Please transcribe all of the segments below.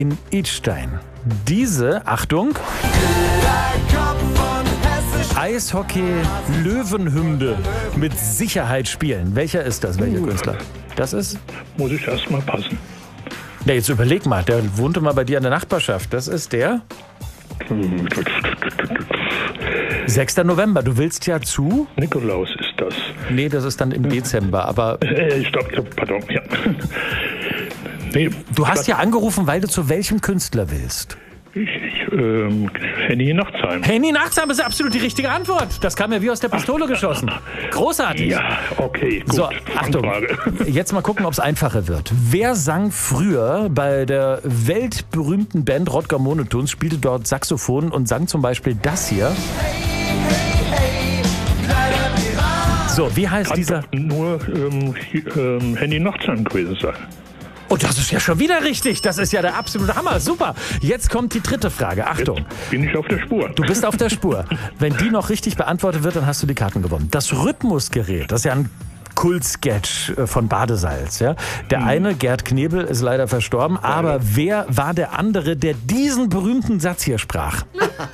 in Idstein diese, Achtung, Eishockey-Löwenhymne mit Sicherheit spielen. Welcher ist das? Welcher Künstler? Das ist? Muss ich erst mal passen. Ja, jetzt überleg mal, der wohnte mal bei dir in der Nachbarschaft. Das ist der? 6. November. Du willst ja zu? Nikolaus ist das. Nee, das ist dann im Dezember, aber... Pardon, ja. Nee, du hast ja angerufen, weil du zu welchem Künstler willst. Henny Nachtsheim. Henny Nachtsheim ist absolut die richtige Antwort. Das kam ja wie aus der Pistole geschossen. Großartig. Ja, okay, gut. So, Achtung, jetzt mal gucken, ob es einfacher wird. Wer sang früher bei der weltberühmten Band Rodger Monotones, spielte dort Saxophon und sang zum Beispiel das hier? So, wie heißt dieser? Nur Henny Nachtsheim gewesen sein. Oh, das ist ja schon wieder richtig. Das ist ja der absolute Hammer. Super. Jetzt kommt die dritte Frage. Achtung. Jetzt bin ich auf der Spur. Du bist auf der Spur. Wenn die noch richtig beantwortet wird, dann hast du die Karten gewonnen. Das Rhythmusgerät, das ist ja ein Kultsketch von Badesalz. Ja? Der eine, Gerd Knebel, ist leider verstorben. Aber wer war der andere, der diesen berühmten Satz hier sprach?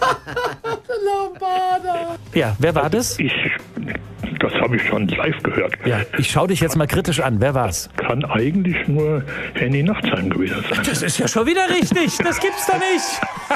Ja, wer war das? Das habe ich schon live gehört. Ja, ich schaue dich jetzt mal kritisch an. Wer war's? Kann eigentlich nur Henny Nachtsheim gewesen sein. Das ist ja schon wieder richtig. Das gibt's doch nicht.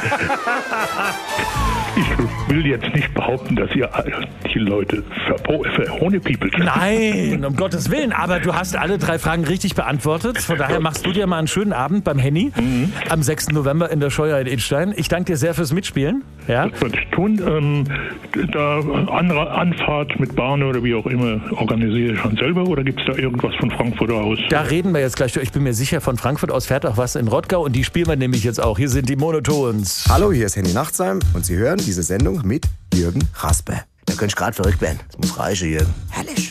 Ich will jetzt nicht behaupten, dass ihr die Leute verhohnepiepelt. Nein, um Gottes Willen. Aber du hast alle 3 Fragen richtig beantwortet. Von daher machst du dir mal einen schönen Abend beim Henny am 6. November in der Scheuer in Idstein. Ich danke dir sehr fürs Mitspielen. Ja? Das würde ich tun. Da andere Anfahrt mit Bahn oder wie auch immer organisiere ich schon selber oder gibt es da irgendwas von Frankfurt aus? Da reden wir jetzt gleich. Ich bin mir sicher, von Frankfurt aus fährt auch was in Rottgau und die spielen wir nämlich jetzt auch. Hier sind die Monotones. Hallo, hier ist Henny Nachtsheim und Sie hören diese Sendung mit Jürgen Raspe. Da könnte ich gerade verrückt werden. Das muss reichen, Jürgen. Herrlich.